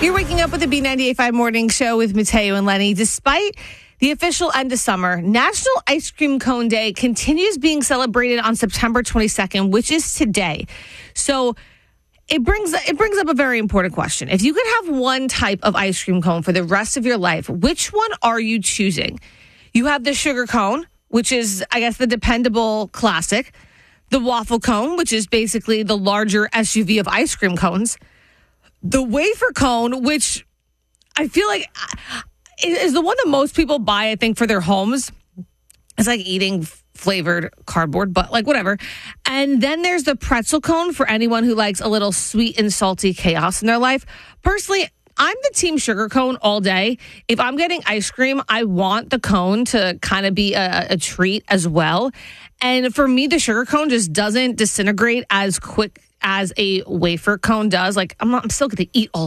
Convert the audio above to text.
You're waking up with the B98.5 Morning Show with Mateo and Lenny. Despite the official end of summer, National Ice Cream Cone Day continues being celebrated on September 22nd, which is today. So it brings up a very important question. If you could have one type of ice cream cone for the rest of your life, which one are you choosing? You have the sugar cone, which is, I guess, the dependable classic. The waffle cone, which is basically the larger SUV of ice cream cones. The wafer cone, which I feel like is the one that most people buy, I think, for their homes. It's like eating flavored cardboard, but like whatever. And then there's the pretzel cone for anyone who likes a little sweet and salty chaos in their life. Personally, I'm the team sugar cone all day. If I'm getting ice cream, I want the cone to kind of be a treat as well. And for me, the sugar cone just doesn't disintegrate as quick as a wafer cone does. Like I'm still going to eat all